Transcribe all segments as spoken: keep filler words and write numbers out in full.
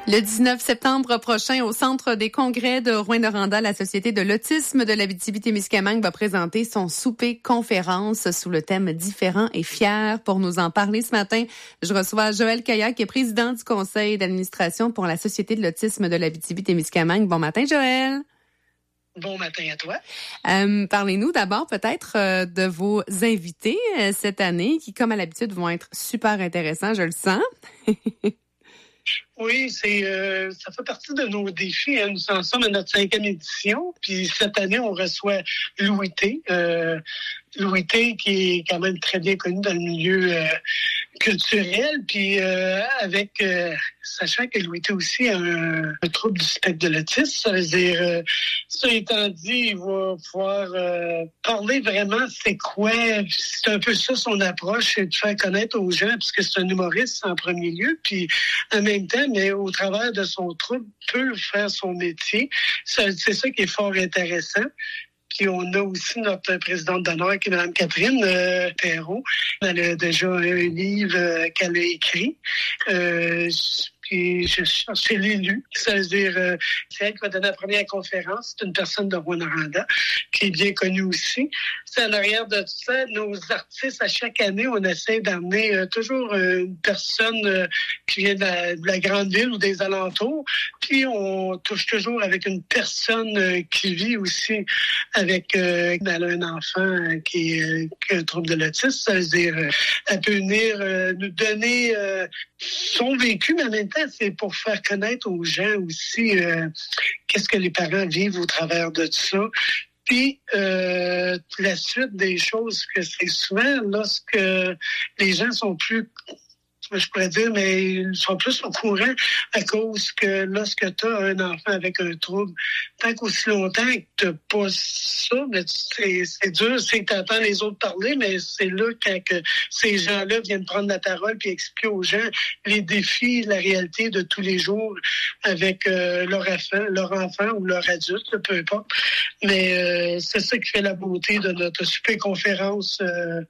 Le dix-neuf septembre prochain, au Centre des congrès de Rouyn-Noranda, la Société de l'autisme de l'Abitibi-Témiscamingue va présenter son souper-conférence sous le thème « Différent et fier ». Pour nous en parler ce matin, je reçois Joël Kayak, qui est président du conseil d'administration pour la Société de l'autisme de l'Abitibi-Témiscamingue. Bon matin, Joël. Bon matin à toi. Euh, parlez-nous d'abord peut-être euh, de vos invités euh, cette année, qui, comme à l'habitude, vont être super intéressants, je le sens. Oui, c'est euh, ça fait partie de nos défis. Hein. Nous en sommes à notre cinquième édition. Puis cette année, on reçoit Louis T. Euh, Louis T, qui est quand même très bien connu dans le milieu euh, culturel. Puis euh, avec euh, sachant que Louis T aussi a un, un trouble du spectre de l'autisme, ça veut dire, euh, ça étant dit, il va pouvoir euh, parler vraiment c'est quoi. C'est un peu ça son approche, c'est de faire connaître aux gens, puisque c'est un humoriste en premier lieu. Puis en même temps, mais au travers de son trouble, peut faire son métier. C'est, c'est ça qui est fort intéressant. Puis on a aussi notre présidente d'honneur, qui est Mme Catherine euh, Perrault. Elle a déjà un livre euh, qu'elle a écrit. Euh, puis je cherchais l'élu. Ça veut dire, euh, c'est elle qui va donner la première conférence. C'est une personne de Rouyn-Noranda qui est bien connue aussi. C'est en arrière de tout ça, nos artistes, à chaque année, on essaie d'amener euh, toujours euh, une personne euh, qui vient de la, de la grande ville ou des alentours. Puis on touche toujours avec une personne euh, qui vit aussi avec euh, elle a un enfant euh, qui, euh, qui a un trouble de l'autisme. Ça veut dire, euh, elle peut venir euh, nous donner euh, son vécu, mais en même temps, c'est pour faire connaître aux gens aussi euh, qu'est-ce que les parents vivent au travers de tout ça. Puis, euh, la suite des choses, que c'est souvent lorsque les gens sont plus, je pourrais dire, mais ils sont plus au courant à cause que lorsque tu as un enfant avec un trouble, tant qu'aussi longtemps que tu n'as pas ça, mais c'est, c'est dur, c'est que tu entends les autres parler, mais c'est là quand que ces gens-là viennent prendre la parole puis expliquer aux gens les défis, la réalité de tous les jours avec euh, leur enfant, leur enfant ou leur adulte, peu importe. Mais euh, c'est ça qui fait la beauté de notre super conférence. Euh,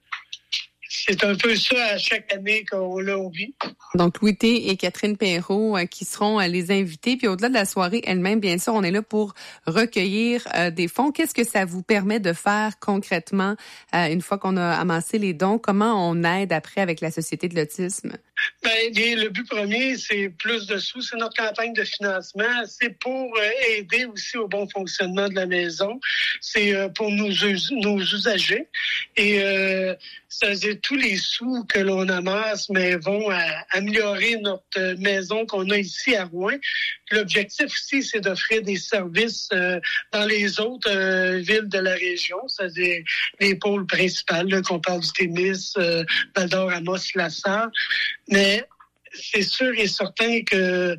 C'est un peu ça à chaque année qu'on l'a vit. Donc, Louis T et Catherine Perrault euh, qui seront euh, les invités. Puis au-delà de la soirée elle-même, bien sûr, on est là pour recueillir euh, des fonds. Qu'est-ce que ça vous permet de faire concrètement euh, une fois qu'on a amassé les dons? Comment on aide après avec la Société de l'autisme? Ben, le but premier, c'est plus de sous. C'est notre campagne de financement. C'est pour euh, aider aussi au bon fonctionnement de la maison. C'est euh, pour nos, nos usagers. Et euh, ça veut dire tous les sous que l'on amasse, mais vont à améliorer notre maison qu'on a ici à Rouyn. L'objectif aussi, c'est d'offrir des services euh, dans les autres euh, villes de la région, c'est-à-dire les pôles principaux, là, qu'on parle du Témis, euh, Val-d'Or, Amos, Lassar. Mais c'est sûr et certain que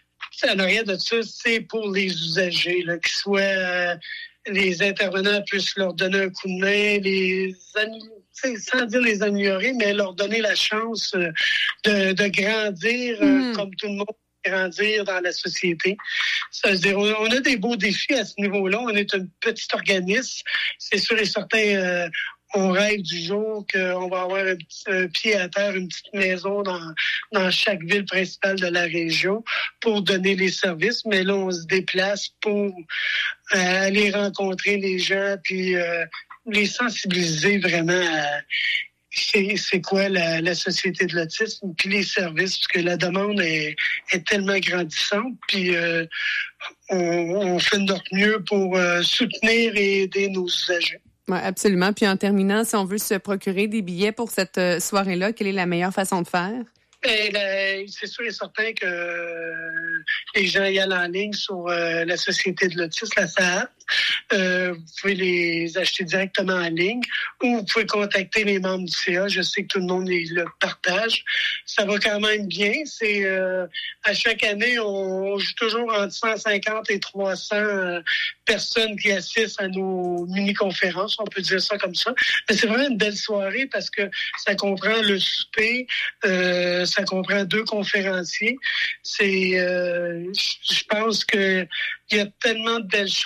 en arrière de ça, c'est pour les usagers, là, qu'ils soient euh, les intervenants puissent leur donner un coup de main, les sans dire les améliorer, mais leur donner la chance de, de grandir mmh. euh, comme tout le monde grandir dans la société. Ça veut dire, on a des beaux défis à ce niveau-là. On est un petit organisme. C'est sûr et certain, euh, on rêve du jour qu'on va avoir un, petit, un pied à terre, une petite maison dans, dans chaque ville principale de la région pour donner les services. Mais là, on se déplace pour euh, aller rencontrer les gens puis euh, les sensibiliser vraiment à c'est, c'est quoi la, la Société de l'autisme, puis les services, parce que la demande est, est tellement grandissante, puis euh, on, on fait de notre mieux pour euh, soutenir et aider nos usagers. Oui, absolument. Puis en terminant, si on veut se procurer des billets pour cette euh, soirée-là, quelle est la meilleure façon de faire? Et là, c'est sûr et certain que euh, les gens y allent en ligne sur euh, la Société de l'autisme, la S A A T. Euh, vous pouvez les acheter directement en ligne ou vous pouvez contacter les membres du C A. Je sais que tout le monde les, le partage. Ça va quand même bien. C'est euh, à chaque année, on, on joue toujours entre cent cinquante et trois cents euh, personnes qui assistent à nos mini-conférences, on peut dire ça comme ça. Mais c'est vraiment une belle soirée parce que ça comprend le souper, euh, ça comprend deux conférenciers. C'est, euh, je pense que il y a tellement de belles choses.